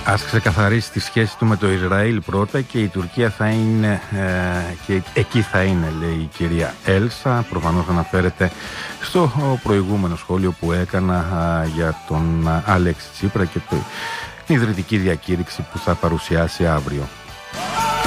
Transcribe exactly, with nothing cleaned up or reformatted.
Ας ξεκαθαρίσει τη σχέση του με το Ισραήλ πρώτα και η Τουρκία θα είναι ε, και εκεί θα είναι, λέει η κυρία Έλσα. Προφανώς αναφέρεται στο προηγούμενο σχόλιο που έκανα ε, για τον Αλέξη Τσίπρα και την ιδρυτική διακήρυξη που θα παρουσιάσει αύριο.